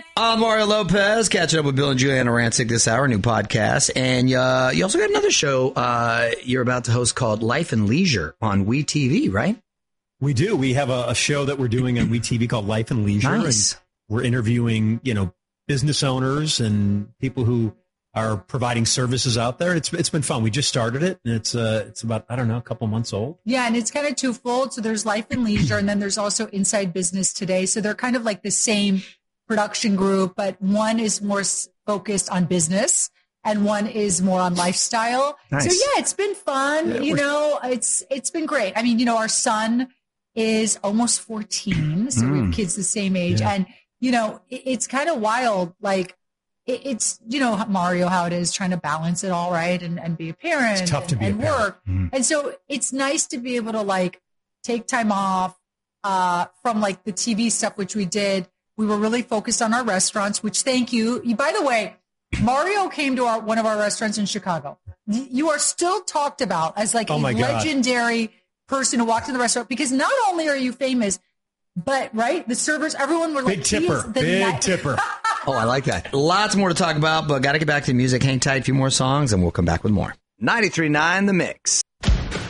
I'm Mario Lopez, catching up with Bill and Juliana Rancic this hour, new podcast. And you also got another show you're about to host called Life and Leisure on WeTV, right? We do. We have a show that we're doing on WeTV called Life and Leisure. Nice. And we're interviewing, business owners and people who are providing services out there. It's been fun. We just started it, and it's about, a couple months old. Yeah, and it's kind of twofold. So there's Life and Leisure, and then there's also Inside Business Today. So they're kind of like the same production group, but one is more focused on business and one is more on lifestyle. Nice. So yeah, it's been fun. It's been great. I mean, our son is almost 14, so we have kids the same age. Yeah. And, it's kind of wild. Like it's, Mario, how it is trying to balance it all, right. And be a parent It's tough to be and a parent. work. And so it's nice to be able to take time off from the TV stuff, which we did. We were really focused on our restaurants, which thank you. By the way, Mario came to one of our restaurants in Chicago. You are still talked about as a legendary person who walked in the restaurant, because not only are you famous, but the servers, everyone were big tipper. Oh, I like that. Lots more to talk about, but got to get back to the music. Hang tight, a few more songs, and we'll come back with more. 93.9 The Mix.